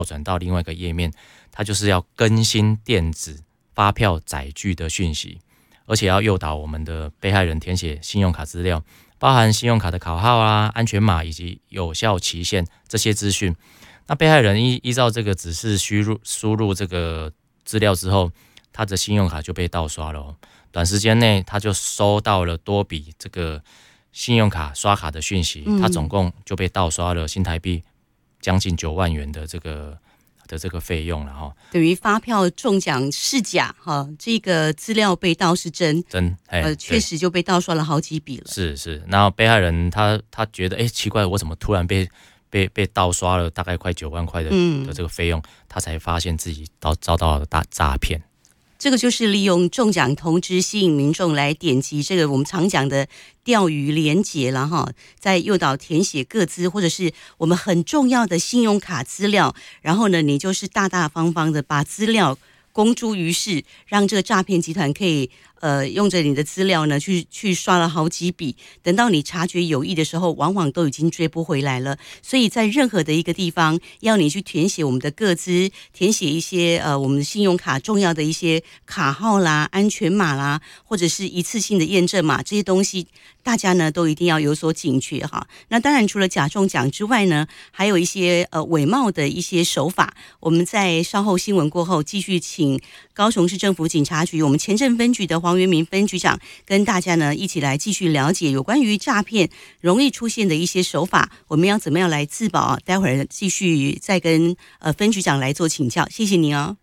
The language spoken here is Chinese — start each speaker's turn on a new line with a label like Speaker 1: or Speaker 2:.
Speaker 1: 转到另外一个页面，它就是要更新电子发票载具的讯息，而且要诱导我们的被害人填写信用卡资料，包含信用卡的卡号啊、安全码以及有效期限这些资讯。那被害人依照这个指示输入这个资料之后，他的信用卡就被盗刷了短时间内他就收到了多笔这个信用卡刷卡的讯息，他总共就被盗刷了新台币将近9万元的这个费用了哈。
Speaker 2: 等于发票中奖是假哈，这个资料被盗是真，确实就被盗刷了好几笔了。
Speaker 1: 是，然后被害人他觉得奇怪，我怎么突然被盗刷了大概快9万块的这个费用，他才发现自己遭到了诈骗。
Speaker 2: 这个就是利用中奖通知吸引民众来点击这个我们常讲的钓鱼连结了哈，在诱导填写个资或者是我们很重要的信用卡资料，然后呢，你就是大大方方的把资料公诸于世，让这个诈骗集团可以用着你的资料呢去刷了好几笔，等到你察觉有异的时候，往往都已经追不回来了。所以在任何的一个地方，要你去填写我们的个资，填写一些我们信用卡重要的一些卡号啦、安全码啦，或者是一次性的验证码，这些东西大家呢都一定要有所警觉哈。那当然除了假中奖之外呢，还有一些伪冒的一些手法。我们在稍后新闻过后，继续请高雄市政府警察局我们前镇分局的黄元明分局长跟大家呢一起来继续了解有关于诈骗容易出现的一些手法，我们要怎么样来自保待会儿继续再跟分局长来做请教。谢谢您哦。